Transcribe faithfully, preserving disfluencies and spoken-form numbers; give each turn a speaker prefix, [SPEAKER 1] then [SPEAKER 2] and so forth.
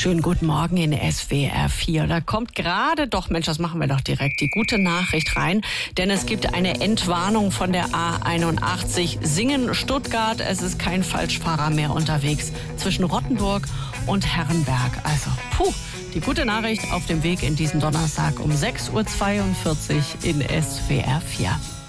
[SPEAKER 1] Schönen guten Morgen in S W R vier. Da kommt gerade, doch Mensch, das machen wir doch direkt, die gute Nachricht rein. Denn es gibt eine Entwarnung von der A einundachtzig Singen-Stuttgart. Es ist kein Falschfahrer mehr unterwegs zwischen Rottenburg und Herrenberg. Also, puh, die gute Nachricht auf dem Weg in diesen Donnerstag um sechs Uhr zweiundvierzig in S W R vier.